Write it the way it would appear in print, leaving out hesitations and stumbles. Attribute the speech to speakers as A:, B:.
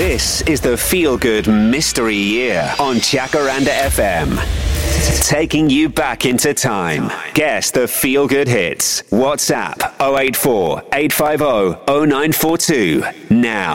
A: This is the Feel Good Mystery Year on Jacaranda FM. Taking you back into time. Guess the Feel Good hits. WhatsApp 084 850 0942 now.